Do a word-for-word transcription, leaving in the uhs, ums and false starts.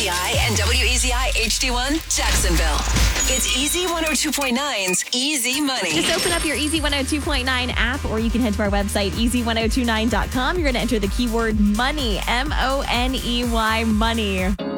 I and W E Z I H D one, Jacksonville. It's Easy one oh two point nine's Easy Money. Just open up your Easy one oh two point nine app, or you can head to our website, easy one oh two nine dot com. You're going to enter the keyword money, M O N E Y, money.